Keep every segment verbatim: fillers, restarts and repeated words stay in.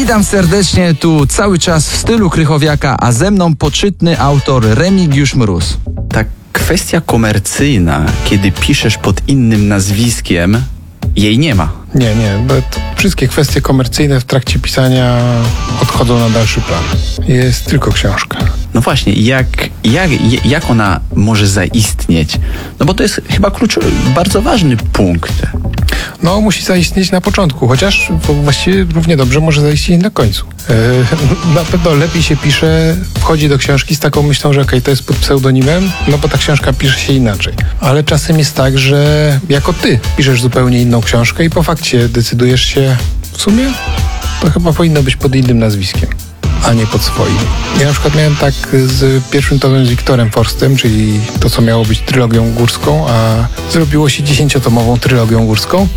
Witam serdecznie, tu cały czas w stylu Krychowiaka, a ze mną poczytny autor Remigiusz Mróz. Ta kwestia komercyjna, kiedy piszesz pod innym nazwiskiem, jej nie ma. Nie, nie. Wszystkie kwestie komercyjne w trakcie pisania odchodzą na dalszy plan. Jest tylko książka. No właśnie, jak, jak, jak ona może zaistnieć? No bo to jest chyba kluczowy, bardzo ważny punkt. No, musi zaistnieć na początku, chociaż właściwie równie dobrze może zaistnieć na końcu. Yy, na pewno lepiej się pisze, wchodzi do książki z taką myślą, że okej, okay, to jest pod pseudonimem, no bo ta książka pisze się inaczej. Ale czasem jest tak, że jako ty piszesz zupełnie inną książkę i po fakcie decydujesz się, w sumie to chyba powinno być pod innym nazwiskiem, a nie pod swoim. Ja na przykład miałem tak z pierwszym tomem z Wiktorem Forstem, czyli to, co miało być trylogią górską, a zrobiło się dziesięciotomową trylogią górską,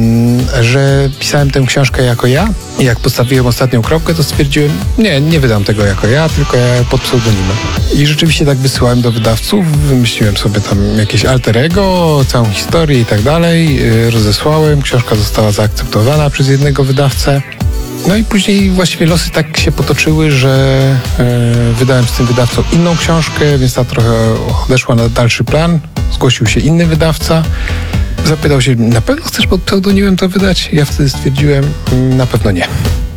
że pisałem tę książkę jako ja i jak postawiłem ostatnią kropkę, to stwierdziłem, nie, nie wydam tego jako ja, tylko ja pod pseudonimem. I rzeczywiście tak wysyłałem do wydawców, wymyśliłem sobie tam jakieś alter ego, całą historię i tak dalej, rozesłałem, książka została zaakceptowana przez jednego wydawcę. No i później właściwie losy tak się potoczyły, że yy, wydałem z tym wydawcą inną książkę, więc ta trochę odeszła na dalszy plan. Zgłosił się inny wydawca. Zapytał się, na pewno chcesz pod pseudonimem to wydać? Ja wtedy stwierdziłem, na pewno nie.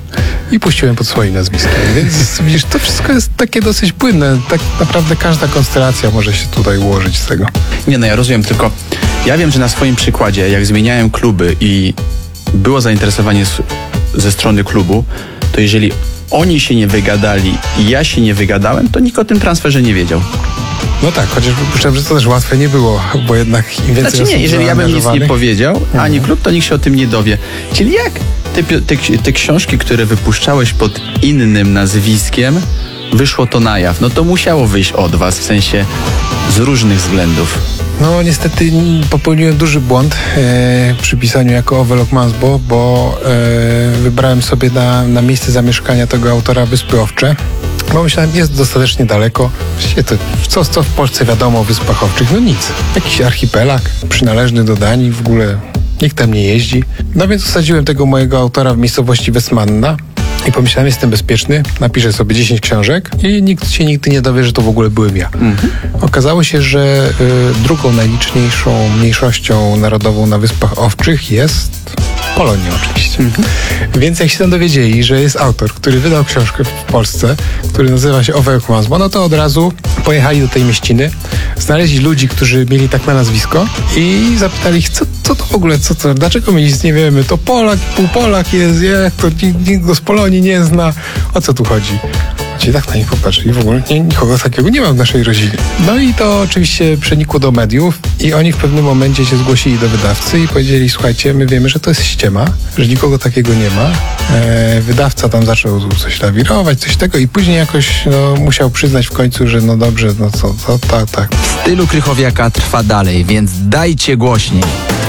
I puściłem pod swoim nazwiskiem. Więc widzisz, to wszystko jest takie dosyć płynne. Tak naprawdę każda konstelacja może się tutaj ułożyć z tego. Nie, no ja rozumiem, tylko ja wiem, że na swoim przykładzie, jak zmieniałem kluby i było zainteresowanie z, ze strony klubu, to jeżeli oni się nie wygadali i ja się nie wygadałem, to nikt o tym transferze nie wiedział. No tak, chociaż przypuszczam, że to też łatwe nie było, bo jednak im więcej Znaczy nie, jeżeli ja bym nic nie powiedział, mhm. ani klub, to nikt się o tym nie dowie. Czyli jak te, te, te książki, które wypuszczałeś pod innym nazwiskiem, wyszło to na jaw? No to musiało wyjść od was, w sensie z różnych względów. No niestety popełniłem duży błąd e, przy pisaniu jako Owelok Mansbo, bo e, wybrałem sobie na, na miejsce zamieszkania tego autora Wyspy Owcze, bo myślałem, jest dostatecznie daleko. Właściwie to, co, co w Polsce wiadomo o Wyspach Owczych? No nic. Jakiś archipelag przynależny do Danii, w ogóle nikt tam nie jeździ. No więc osadziłem tego mojego autora w miejscowości Westmanna. I pomyślałem, jestem bezpieczny, napiszę sobie dziesięć książek i nikt się nigdy nie dowie, że to w ogóle byłem ja. Mhm. Okazało się, że y, drugą najliczniejszą mniejszością narodową na Wyspach Owczych jest Polonia oczywiście. Mhm. Więc jak się tam dowiedzieli, że jest autor, który wydał książkę w Polsce, który nazywa się Owelok Mansbo, no to od razu pojechali do tej mieściny, znaleźli ludzi, którzy mieli tak na nazwisko i zapytali ich, co, co to w ogóle, co to, dlaczego my nic nie wiemy, to Polak, pół Polak jest, jak to nikt go z Polonii nie zna, o co tu chodzi? Ci tak na nich popatrzyli, w ogóle nie, nikogo takiego nie ma w naszej rodzinie. No i to oczywiście przenikło do mediów i oni w pewnym momencie się zgłosili do wydawcy i powiedzieli, słuchajcie, my wiemy, że to jest ściema, że nikogo takiego nie ma. E, wydawca tam zaczął coś lawirować, coś tego i później jakoś no, musiał przyznać w końcu, że no dobrze, no co, to tak, tak. W stylu Krychowiaka trwa dalej, więc dajcie głośniej.